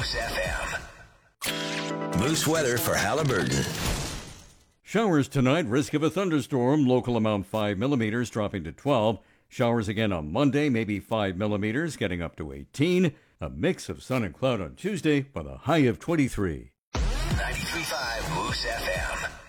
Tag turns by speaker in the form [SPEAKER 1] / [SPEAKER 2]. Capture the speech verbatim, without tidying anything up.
[SPEAKER 1] Moose F M. Moose weather for Halliburton.
[SPEAKER 2] Showers tonight, risk of a thunderstorm, local amount five millimeters, dropping to twelve. Showers again on Monday, maybe five millimeters, getting up to eighteen. A mix of sun and cloud on Tuesday with a high of twenty-three.
[SPEAKER 1] ninety-three point five Moose F M.